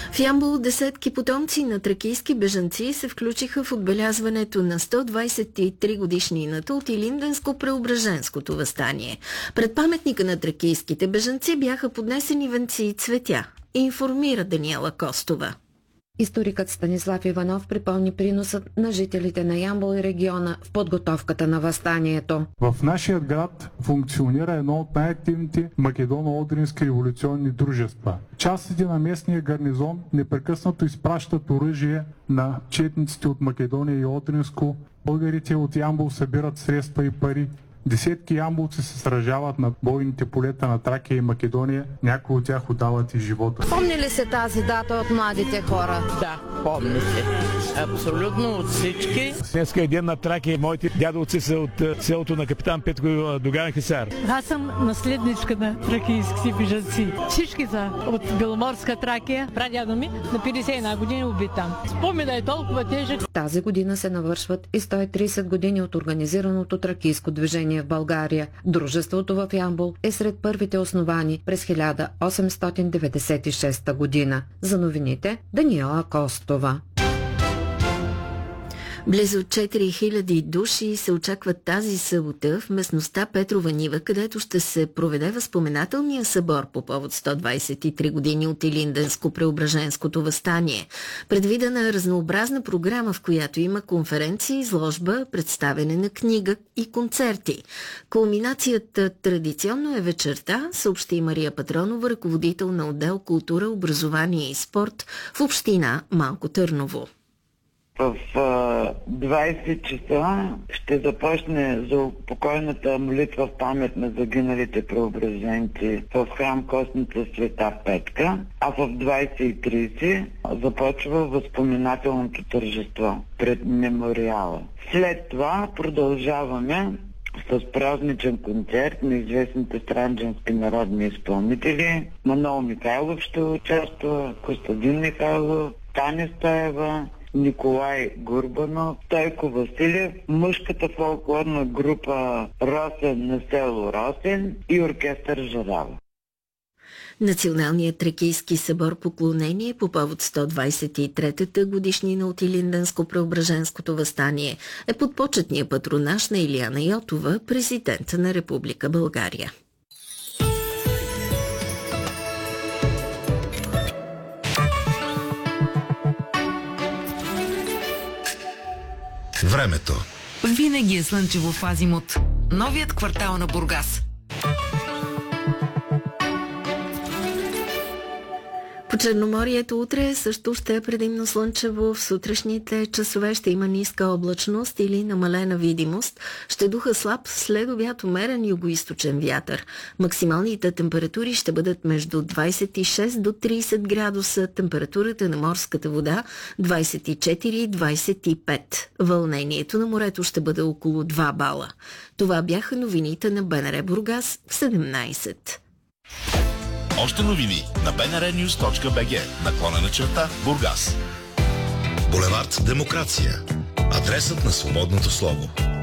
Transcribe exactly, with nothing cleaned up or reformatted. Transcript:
В Ямбол десетки потомци на тракийски бежанци се включиха в отбелязването на сто двадесет и три годишнината от Илинденско-Преображенското въстание. Пред паметника на тракийските бежанци бяха поднесени венци и цветя. Информира Даниела Костова. Историкът Станислав Иванов припомни приносът на жителите на Ямбол и региона в подготовката на въстанието. В нашия град функционира едно от най-активните македоно-одрински революционни дружества. Частите на местния гарнизон непрекъснато изпращат оръжие на четниците от Македония и Одринско. Българите от Ямбол събират средства и пари. Десетки ямболци се сражават на бойните полета на Тракия и Македония. Някои от тях отдават и живота. Помни ли се тази дата от младите хора? Да, помни се. Абсолютно от всички. Днеска е ден на Тракия. Моите дядовци са от селото на капитан Петко Доган Хисар. Аз съм наследничка на тракийски бежанци. Всички са от Беломорска Тракия. Прадядо ми на петдесет и една години убит там. Спомена е толкова тежък. Тази година се навършват и сто и тридесет години от организираното тракийско движение в България. Дружеството в Ямбол е сред първите основани през хиляда осемстотин деветдесет и шеста година. За новините Даниела Костова. Близо четири хиляди души се очакват тази събота в местността Петрова нива, където ще се проведе възпоменателния събор по повод сто двадесет и три години от Илинденско-Преображенското въстание. Предвидена е разнообразна програма, в която има конференция, изложба, представяне на книга и концерти. Кулминацията традиционно е вечерта, съобщи Мария Патронова, ръководител на отдел култура, образование и спорт в община Малко Търново. В двадесет часа ще започне за упокойната молитва в памет на загиналите преображенци в храм Костница Света Петка, а в двадесет и тридесет започва възпоминателното тържество пред мемориала. След това продължаваме с празничен концерт на известните странджански народни изпълнители. Манол Михайлов ще участва, Костадин Михайлов, Таня Стаева, Николай Гурбанов, Стойко Василев, мъжката фолклорна група Росен на село Росен и оркестър Жарава. Националният тракийски събор поклонение по повод сто двадесет и третата годишнина от Илинденско-Преображенското въстание е под почетния патронаж на Илияна Йотова, президент на Република България. Времето. Винаги е слънчево в Азимут. Новият квартал на Бургас. По Черноморието утре също ще е предимно слънчево. В сутрешните часове ще има ниска облачност или намалена видимост. Ще духа слаб след обяд умерен югоизточен вятър. Максималните температури ще бъдат между двадесет и шест до тридесет градуса. Температурата на морската вода двадесет и четири до двадесет и пет. Вълнението на морето ще бъде около два бала. Това бяха новините на БНР Бургас в седемнадесет. Още новини на би ен ар нюз точка би джи, наклонена черта Бургас. Булевард Демокрация. Адресът на свободното слово.